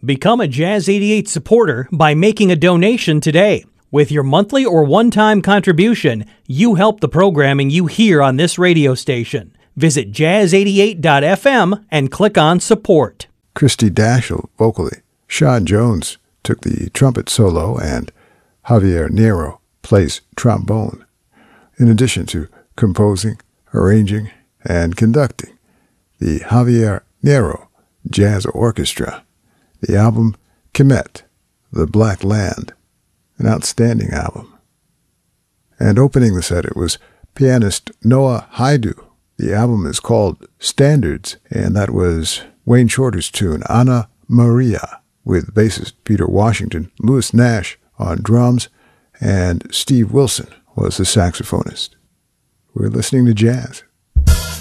Become a Jazz 88 supporter by making a donation today. With your monthly or one-time contribution, you help the programming you hear on this radio station. Visit jazz88.fm and click on support. Christy Dashel vocally. Sean Jones took the trumpet solo, and Javier Nero plays trombone, in addition to composing, arranging, and conducting the Javier Nero Jazz Orchestra. The album Kemet, The Black Land, an outstanding album. And opening the set, it was pianist Noah Haidu. The album is called Standards, and that was Wayne Shorter's tune, Ana Maria, with bassist Peter Washington, Louis Nash on drums, and Steve Wilson was the saxophonist. We're listening to jazz.